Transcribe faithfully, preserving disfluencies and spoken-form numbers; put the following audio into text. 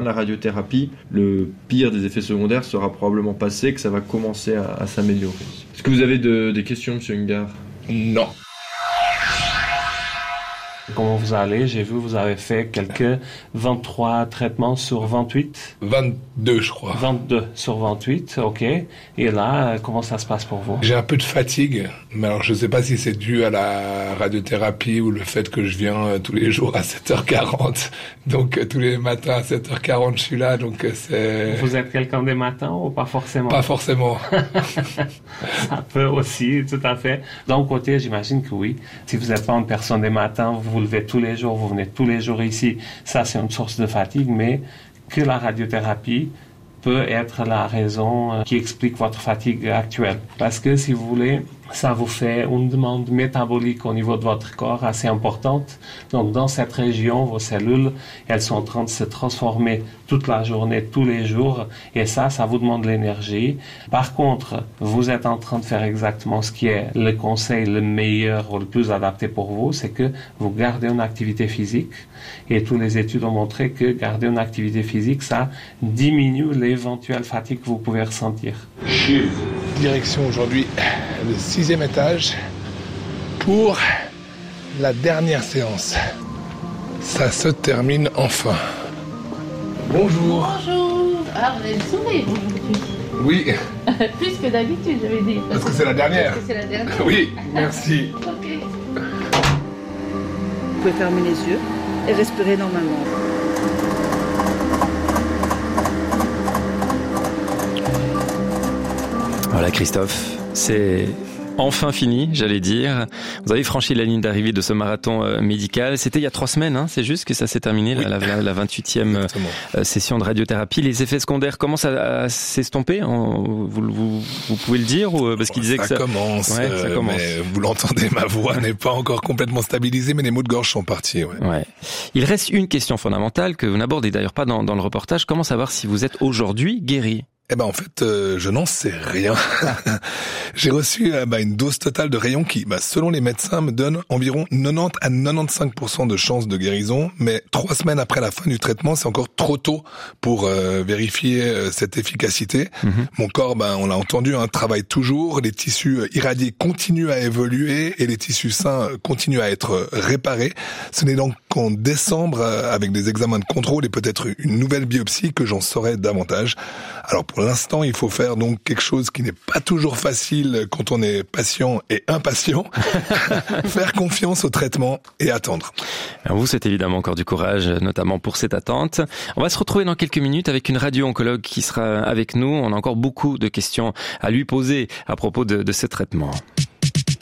la radiothérapie, le pire des effets secondaires sera probablement passé, que ça va commencer à, à s'améliorer. Est-ce que vous avez de, des questions, monsieur Ungar ? Non. Comment vous allez ? J'ai vu vous avez fait quelques vingt-trois traitements sur vingt-huit. vingt-deux, je crois. vingt-deux sur vingt-huit, ok. Et là, comment ça se passe pour vous ? J'ai un peu de fatigue, mais alors je sais pas si c'est dû à la radiothérapie ou le fait que je viens tous les jours à sept heures quarante. Donc tous les matins à sept heures quarante, je suis là, donc c'est... Vous êtes quelqu'un des matins ou pas forcément ? Pas forcément. Ça peut aussi, tout à fait. D'un côté, j'imagine que oui. Si vous n'êtes pas une personne des matins, vous vous levez tous les jours, vous venez tous les jours ici, ça c'est une source de fatigue, mais que la radiothérapie peut être la raison qui explique votre fatigue actuelle. Parce que si vous voulez, ça vous fait une demande métabolique au niveau de votre corps assez importante. Donc dans cette région, vos cellules, elles sont en train de se transformer toute la journée, tous les jours, et ça, ça vous demande de l'énergie. Par contre, vous êtes en train de faire exactement ce qui est le conseil le meilleur ou le plus adapté pour vous, c'est que vous gardez une activité physique, et toutes les études ont montré que garder une activité physique, ça diminue l'éventuelle fatigue que vous pouvez ressentir. Chut. Direction aujourd'hui le sixième étage pour la dernière séance. Ça se termine enfin. Bonjour. Bonjour. Ah, vous avez le sourire aujourd'hui. Oui. Plus que d'habitude, je vais dire. Parce que c'est la dernière. Parce que c'est la dernière. Oui, merci. Ok. Vous pouvez fermer les yeux et respirer normalement. Voilà Christophe, c'est enfin fini, j'allais dire. Vous avez franchi la ligne d'arrivée de ce marathon euh, médical. C'était il y a trois semaines, hein, c'est juste que ça s'est terminé, oui. la, la, la vingt-huitième euh, session de radiothérapie. Les effets secondaires commencent à, à s'estomper, hein, vous, vous, vous pouvez le dire ou, parce qu'il disait ça que ça commence, ouais, ça commence. Mais vous l'entendez, ma voix n'est pas encore complètement stabilisée, mais les mots de gorge sont partis. Ouais. Ouais. Il reste une question fondamentale que vous n'abordez d'ailleurs pas dans, dans le reportage. Comment savoir si vous êtes aujourd'hui guéri ? Eh ben en fait, euh, je n'en sais rien. J'ai reçu euh, bah, une dose totale de rayons qui, bah, selon les médecins, me donne environ quatre-vingt-dix à quatre-vingt-quinze pour cent de chances de guérison. Mais trois semaines après la fin du traitement, c'est encore trop tôt pour euh, vérifier euh, cette efficacité. Mm-hmm. Mon corps, bah, on l'a entendu, hein, travaille toujours. Les tissus irradiés continuent à évoluer et les tissus sains continuent à être réparés. Ce n'est donc qu'en décembre, euh, avec des examens de contrôle et peut-être une nouvelle biopsie, que j'en saurai davantage. Alors pour l'instant, il faut faire donc quelque chose qui n'est pas toujours facile quand on est patient et impatient. Faire confiance au traitement et attendre. Alors vous, c'est évidemment encore du courage, notamment pour cette attente. On va se retrouver dans quelques minutes avec une radio-oncologue qui sera avec nous. On a encore beaucoup de questions à lui poser à propos de, de ce traitement.